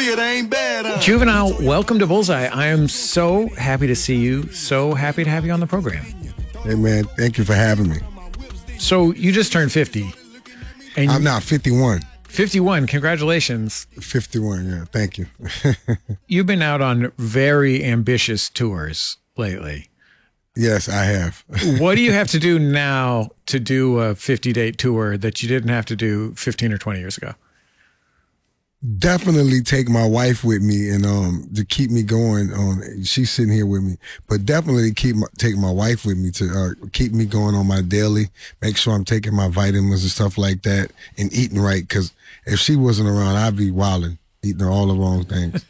shit ain't bad, huh? Juvenile, welcome to Bullseye. I am so happy to see you. So happy to have you on the program. Hey, man, thank you for having me. So you just turned 50. And I'm now 51. 51. Congratulations. 51, yeah. Thank you. You've been out on very ambitious tours lately. Yes, I have. What do you have to do now to do a 50-date tour that you didn't have to do 15 or 20 years ago? Definitely take my wife with me and to keep me going. She's sitting here with me, but definitely take my wife with me to keep me going on my daily. Make sure I'm taking my vitamins and stuff like that, and eating right. Because if she wasn't around, I'd be wilding, eating all the wrong things.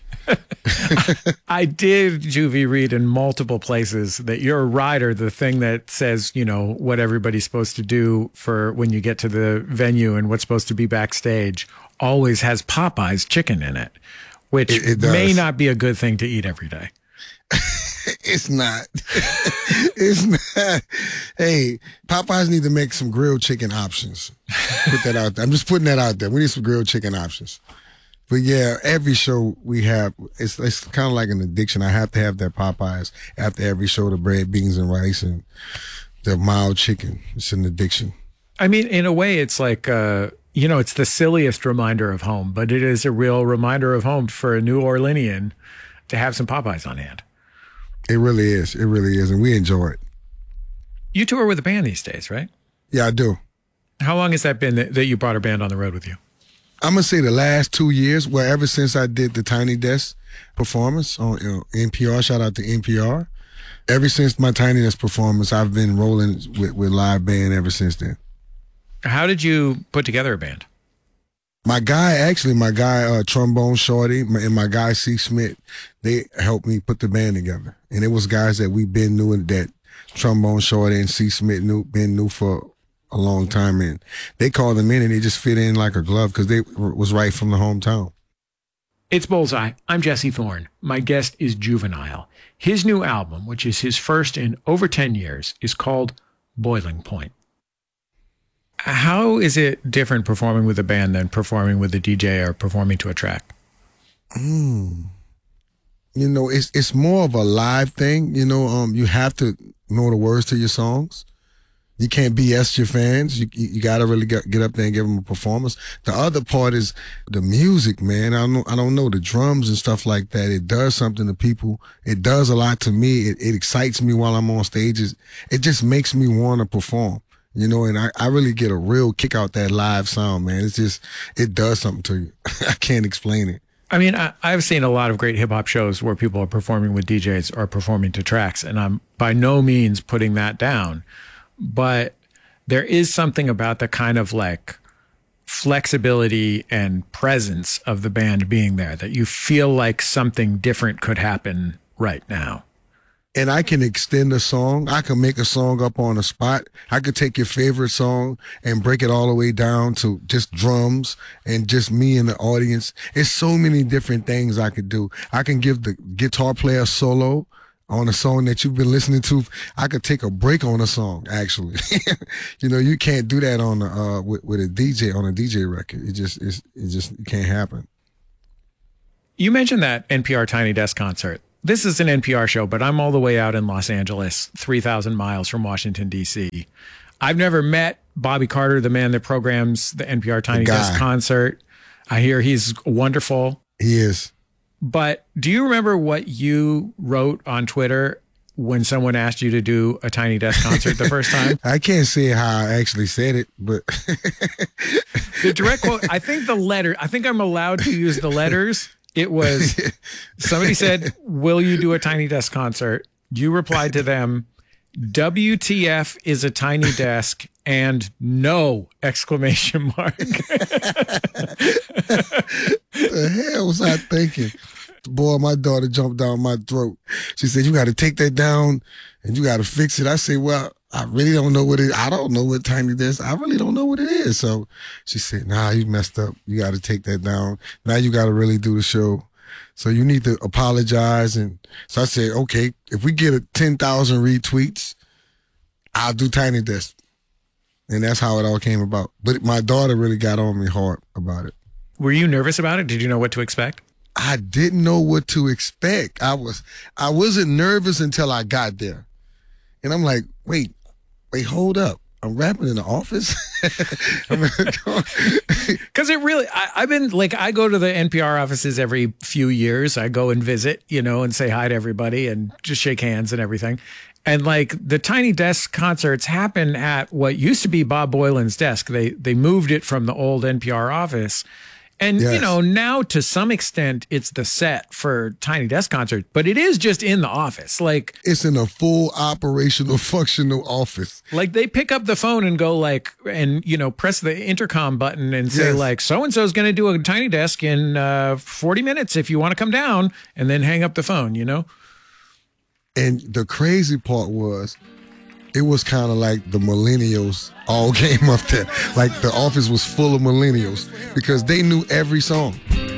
I did, Juvie, read in multiple places that you're a rider, the thing that says, you know, what everybody's supposed to do for when you get to the venue and what's supposed to be backstage, always has Popeye's chicken in it, which it may not be a good thing to eat every day. It's not. It's not. Hey, Popeyes need to make some grilled chicken options. Put that out there. I'm just putting that out there. We need some grilled chicken options. But yeah, every show we have, it's kind of like an addiction. I have to have that Popeyes after every show, the bread, beans, and rice, and the mild chicken. It's an addiction. I mean, in a way, it's like, you know, it's the silliest reminder of home, but it is a real reminder of home for a New Orleanian to have some Popeyes on hand. It really is. It really is. And we enjoy it. You tour with a band these days, right? Yeah, I do. How long has that been that you brought a band on the road with you? I'm going to say the last 2 years, well, ever since I did the Tiny Desk performance on NPR, shout out to NPR. Ever since my Tiny Desk performance, I've been rolling with live band ever since then. How did you put together a band? My guy, Trombone Shorty, and my guy, C. Smith, they helped me put the band together. And it was guys that we been knew, that Trombone Shorty and C. Smith been knew for a long time, and they called them in and they just fit in like a glove because they was right from the hometown. It's Bullseye. I'm Jesse Thorne. My guest is Juvenile. His new album, which is his first in over 10 years, is called Boiling Point. How is it different performing with a band than performing with a DJ or performing to a track? You know, it's more of a live thing. You know, you have to know the words to your songs. You can't BS your fans. You got to really get up there and give them a performance. The other part is the music, man. I don't know, the drums and stuff like that. It does something to people. It does a lot to me. It excites me while I'm on stages. It just makes me want to perform, you know, and I really get a real kick out that live sound, man. It's just, it does something to you. I can't explain it. I mean, I've seen a lot of great hip hop shows where people are performing with DJs or performing to tracks, and I'm by no means putting that down. But there is something about the kind of like flexibility and presence of the band being there that you feel like something different could happen right now. And I can extend a song. I can make a song up on the spot. I could take your favorite song and break it all the way down to just drums and just me and the audience. It's so many different things I could do. I can give the guitar player solo on a song that you've been listening to. I could take a break on a song, actually. You know, you can't do that on with a DJ on a DJ record. It just it can't happen. You mentioned that NPR Tiny Desk concert. This is an NPR show, but I'm all the way out in Los Angeles, 3,000 miles from Washington, D.C. I've never met Bobby Carter, the man that programs the NPR Tiny Desk concert. I hear he's wonderful. He is. But do you remember what you wrote on Twitter when someone asked you to do a Tiny Desk concert the first time? I can't say how I actually said it, but the direct quote, I think I'm allowed to use the letters. It was, somebody said, will you do a Tiny Desk concert? You replied to them, WTF is a Tiny Desk and no exclamation mark. The hell was I thinking? Boy, my daughter jumped down my throat. She said, you got to take that down and you got to fix it. I said, well, I really don't know what it is. I don't know what Tiny Desk. I really don't know what it is. So she said, nah, you messed up. You got to take that down. Now you got to really do the show. So you need to apologize. And so I said, okay, if we get 10,000 retweets, I'll do Tiny Desk. And that's how it all came about. But my daughter really got on me hard about it. Were you nervous about it? Did you know what to expect? I didn't know what to expect. I wasn't nervous until I got there. And I'm like, wait, hold up. I'm rapping in the office? Because it really, I've been like, I go to the NPR offices every few years. I go and visit, and say hi to everybody and just shake hands and everything. And like the Tiny Desk concerts happen at what used to be Bob Boilin's desk. They moved it from the old NPR office. And, Yes. Now to some extent it's the set for Tiny Desk concert, but it is just in the office. Like It's in a full operational, functional office. Like they pick up the phone and go like, and press the intercom button and say Yes. like, so-and-so is going to do a Tiny Desk in 40 minutes if you want to come down, and then hang up the phone, And the crazy part was, it was kind of like the millennials all came up there. Like the office was full of millennials because they knew every song.